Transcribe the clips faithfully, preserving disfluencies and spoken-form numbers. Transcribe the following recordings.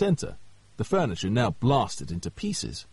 centre, the furniture now blasted into pieces.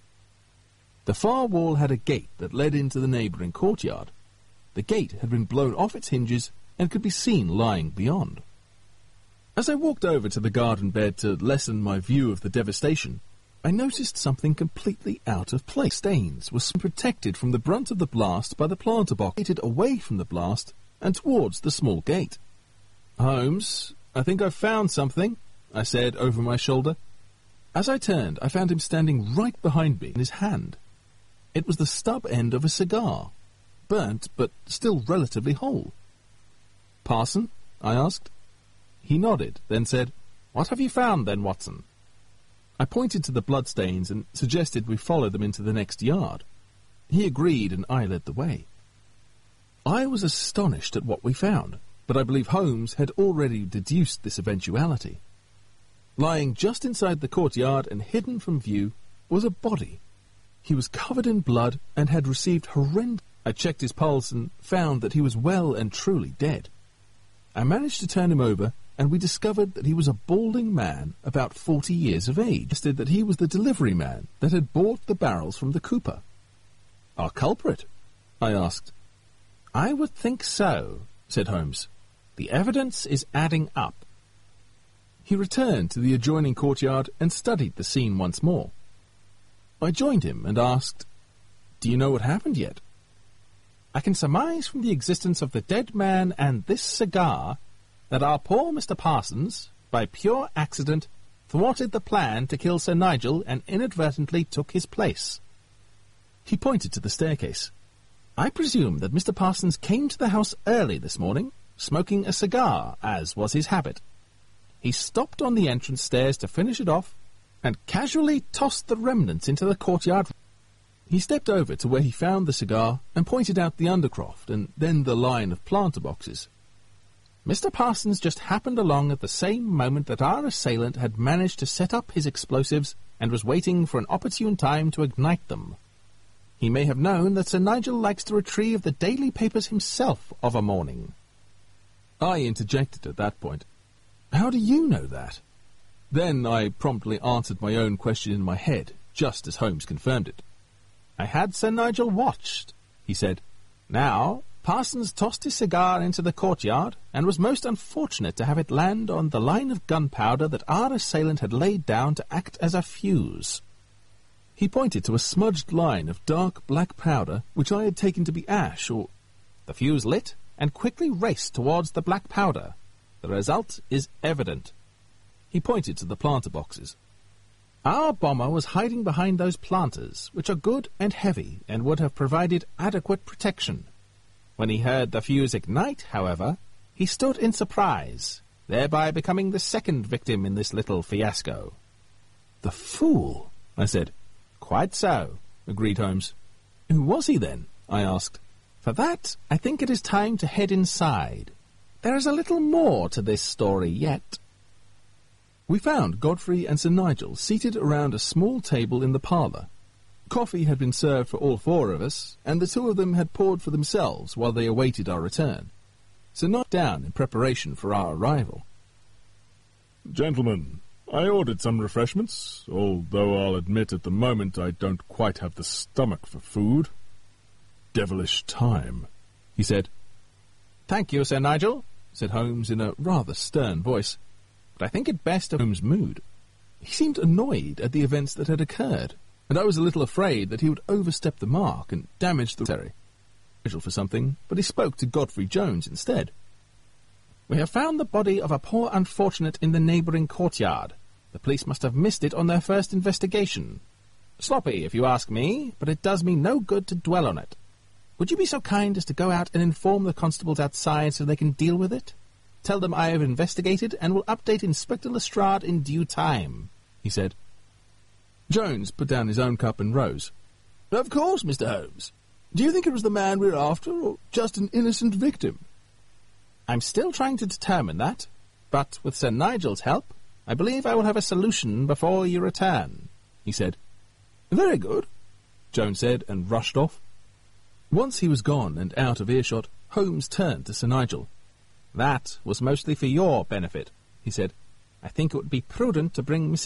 The far wall had a gate that led into the neighbouring courtyard. The gate had been blown off its hinges and could be seen lying beyond. As I walked over to the garden bed to lessen my view of the devastation, I noticed something completely out of place. Stains were protected from the brunt of the blast by the planter box, away from the blast and towards the small gate. "Holmes, I think I've found something," I said over my shoulder. As I turned, I found him standing right behind me in his hand. It was the stub end of a cigar, burnt but still relatively whole. "Parson?" I asked. He nodded, then said, "What have you found, then, Watson?" I pointed to the bloodstains and suggested we follow them into the next yard. He agreed, and I led the way. I was astonished at what we found, but I believe Holmes had already deduced this eventuality. Lying just inside the courtyard and hidden from view was a body. He was covered in blood and had received horrendous... I checked his pulse and found that he was well and truly dead. I managed to turn him over, and we discovered that he was a balding man about forty years of age. Suggested that he was the delivery man that had bought the barrels from the cooper. "Our culprit?" I asked. "I would think so," said Holmes. "The evidence is adding up." He returned to the adjoining courtyard and studied the scene once more. I joined him and asked, "Do you know what happened yet?" "I can surmise from the existence of the dead man and this cigar that our poor Mister Parsons, by pure accident, thwarted the plan to kill Sir Nigel and inadvertently took his place." He pointed to the staircase. "I presume that Mister Parsons came to the house early this morning, smoking a cigar, as was his habit. He stopped on the entrance stairs to finish it off, and casually tossed the remnants into the courtyard." He stepped over to where he found the cigar and pointed out the undercroft and then the line of planter boxes. "Mister Parsons just happened along at the same moment that our assailant had managed to set up his explosives and was waiting for an opportune time to ignite them. He may have known that Sir Nigel likes to retrieve the daily papers himself of a morning." I interjected at that point. "How do you know that?" Then I promptly answered my own question in my head, just as Holmes confirmed it. "I had Sir Nigel watched," he said. "Now, Parsons tossed his cigar into the courtyard, and was most unfortunate to have it land on the line of gunpowder that our assailant had laid down to act as a fuse." He pointed to a smudged line of dark black powder, which I had taken to be ash, or... "The fuse lit, and quickly raced towards the black powder. The result is evident." He pointed to the planter boxes. "Our bomber was hiding behind those planters, which are good and heavy, and would have provided adequate protection. When he heard the fuse ignite, however, he stood in surprise, thereby becoming the second victim in this little fiasco." "The fool," I said. "Quite so," agreed Holmes. "Who was he, then?" I asked. "For that, I think it is time to head inside. There is a little more to this story yet." We found Godfrey and Sir Nigel seated around a small table in the parlour. Coffee had been served for all four of us, and the two of them had poured for themselves while they awaited our return. Sir Nigel sat down in preparation for our arrival. "Gentlemen, I ordered some refreshments, although I'll admit at the moment I don't quite have the stomach for food." "Devilish time," he said. "Thank you, Sir Nigel," said Holmes in a rather stern voice. "But I think it best of Holmes' mood. He seemed annoyed at the events that had occurred, and I was a little afraid that he would overstep the mark and damage the territory. For something, but he spoke to Godfrey Jones instead. "We have found the body of a poor unfortunate in the neighbouring courtyard. The police must have missed it on their first investigation. Sloppy, if you ask me, but it does me no good to dwell on it. Would you be so kind as to go out and inform the constables outside so they can deal with it? Tell them I have investigated and will update Inspector Lestrade in due time," he said. Jones put down his own cup and rose. "Of course, Mister Holmes. Do you think it was the man we're after, or just an innocent victim?" "I'm still trying to determine that, but with Sir Nigel's help, I believe I will have a solution before you return," he said. "Very good," Jones said, and rushed off. Once he was gone and out of earshot, Holmes turned to Sir Nigel. "That was mostly for your benefit," he said. "I think it would be prudent to bring Missus